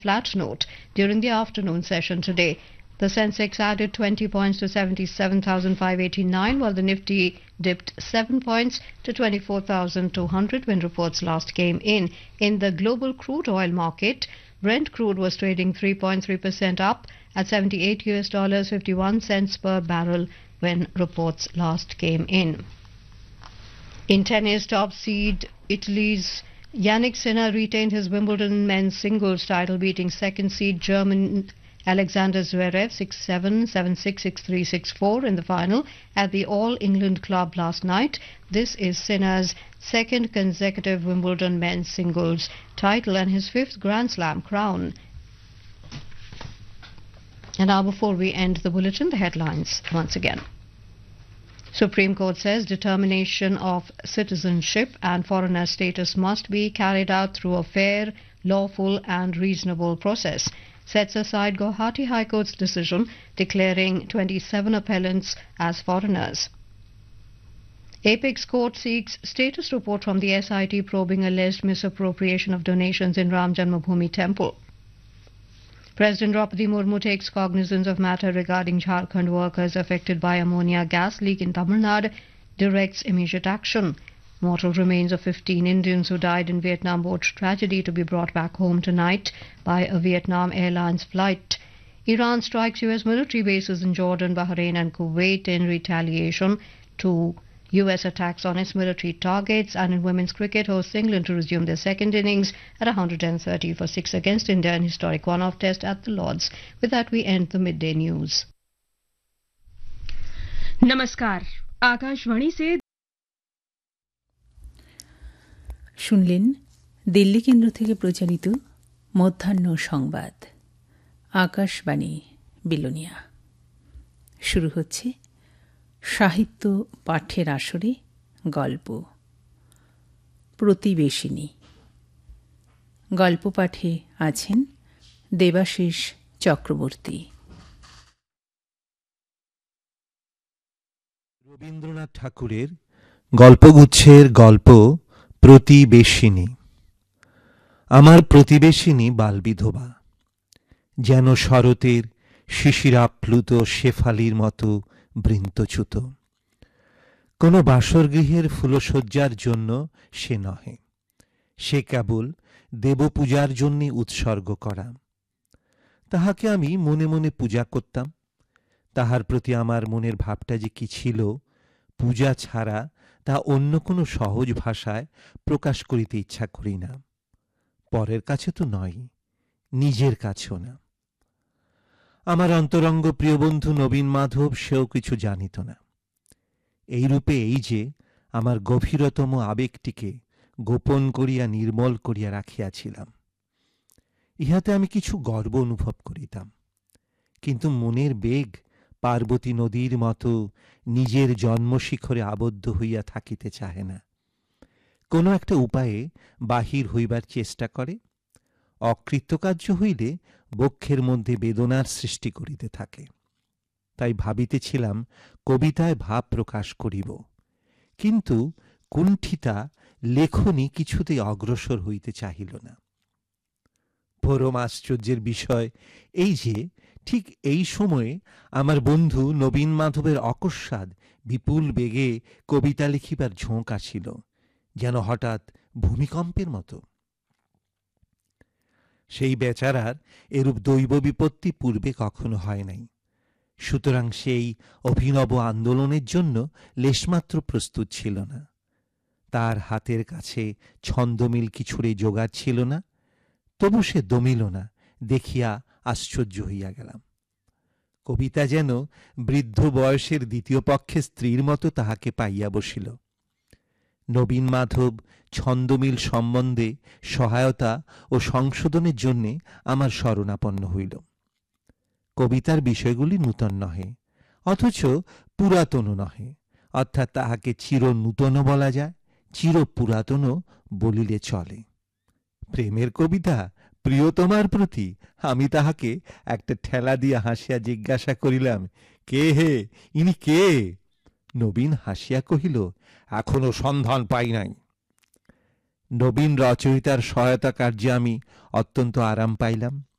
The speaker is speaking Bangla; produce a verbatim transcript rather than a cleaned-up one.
flat note during the afternoon session today. The Sensex added twenty points to seventy-seven thousand five hundred eighty-nine, while the Nifty dipped seven points to twenty-four thousand two hundred when reports last came in. In the global crude oil market, Brent crude was trading three point three percent up at seventy-eight U S dollars fifty-one cents per barrel when reports last came in. In tennis, top seed Italy's Yannick Sinner retained his Wimbledon men's singles title, beating second seed German Alexander Zverev six seven, seven six, six three, six four in the final at the All England Club last night. This is Sinner's second consecutive Wimbledon men's singles title and his fifth Grand Slam crown. And now, before we end the bulletin, the headlines once again. Supreme Court says determination of citizenship and foreigner status must be carried out through a fair, lawful and reasonable process. Sets aside Guwahati High Court's decision declaring twenty-seven appellants as foreigners. Apex Court seeks status report from the S I T probing alleged misappropriation of donations in Ram Janmabhoomi Temple. President Draupadi Murmu takes cognizance of matter regarding Jharkhand workers affected by ammonia gas leak in Tamil Nadu, directs immediate action. Mortal remains of fifteen Indians who died in Vietnam boat tragedy to be brought back home tonight by a Vietnam Airlines flight. Iran strikes U S military bases in Jordan, Bahrain and Kuwait in retaliation to U S attacks on its military targets. And in women's cricket, hosts England to resume their second innings at one hundred thirty for six against India in historic one-off test at the Lords. With that, we end the midday news. नमस्कार, आकाशवाणी से শুনলেন দিল্লি কেন্দ্র থেকে প্রচারিত মধ্যাহ্ন সংবাদ। আকাশবাণী বিলোনিয়া। শুরু হচ্ছে সাহিত্য পাঠের আসরে গল্প প্রতিবেশিনী। গল্প পাঠে আছেন দেবাশিস চক্রবর্তী। রবীন্দ্রনাথ ঠাকুরের গল্পগুচ্ছের গল্প প্রতিবেশিনী। আমার প্রতিবেশিনী বালবিধবা, যেন শরতের শিশিরাপ্লুত শেফালির মতো বৃন্তচ্যুত। কোনো বাসরগৃহের ফুলশয্যার জন্য সে নহে, সে কেবল দেবপূজার জন্যে উৎসর্গ করা। তাহাকে আমি মনে মনে পূজা করতাম। তাহার প্রতি আমার মনের ভাবটা যে কি ছিল, পূজা ছাড়া তা অন্য কোনো সহজ ভাষায় প্রকাশ করিতে ইচ্ছা করি না। পরের কাছে তো নয়, নিজের কাছেও না। আমার অন্তরঙ্গ প্রিয় বন্ধু নবীন মাধব সেও কিছু জানিত না। এইরূপে এই যে আমার গভীরতম আবেগটিকে গোপন করিয়া নির্মল করিয়া রাখিয়াছিলাম, ইহাতে আমি কিছু গর্ব অনুভব করিতাম। কিন্তু মনের বেগ পার্বতী নদীর মতো নিজের জন্মশিখরে আবদ্ধ হইয়া থাকিতে চাহে না। কোনো একটা উপায়ে বাহির হইবার চেষ্টা করে, অকৃতকার্য হইলে বক্ষের মধ্যে বেদনার সৃষ্টি করিতে থাকে। তাই ভাবিতেছিলাম কবিতায় ভাব প্রকাশ করিব, কিন্তু কুণ্ঠিতা লেখনী কিছুতেই অগ্রসর হইতে চাহিল না। পরম আশ্চর্যের বিষয় এই যে ঠিক এই সময়ে আমার বন্ধু নবীন মাধবের অকস্মাৎ বিপুল বেগে কবিতা লিখিবার ঝোঁক আসিল, যেন হঠাৎ ভূমিকম্পের মতো। সেই বেচারার এরূপ দৈব বিপত্তি পূর্বে কখনো হয় নাই। সুতরাং সেই অভিনব আন্দোলনের জন্য লেশমাত্র প্রস্তুত ছিল না। তার হাতের কাছে ছন্দমিল কিছুরে জোগাড় ছিল না, তবু সে দমিল না দেখিয়া আশ্চর্য হইয়া গেলাম। কবিতা যেন বৃদ্ধ বয়সের দ্বিতীয় পক্ষের স্ত্রীর মতো তাহাকে পাইয়া বসিল। নবীন মাধব ছন্দমিল সম্বন্ধে সহায়তা ও সংশোধনের জন্যে আমার শরণাপন্ন হইল। কবিতার বিষয়গুলি নূতন নহে, অথচ পুরাতনও নহে, অর্থাৎ তাহাকে চির নূতন বলা যায়, চির পুরাতনও বলিলে চলে। প্রেমের কবিতা প্রিয়তমার প্রতি আমি তাহাকে একটা ঠেলা দিয়া হাসিয়া জিজ্ঞাসা করিলাম, কে হে, ইনি কে? নবীন হাসিয়া কহিল, এখনো সন্ধান পাই নাই। নবীন রচয়িতার সহায়তা কার্যে আমি অত্যন্ত আরাম পাইলাম।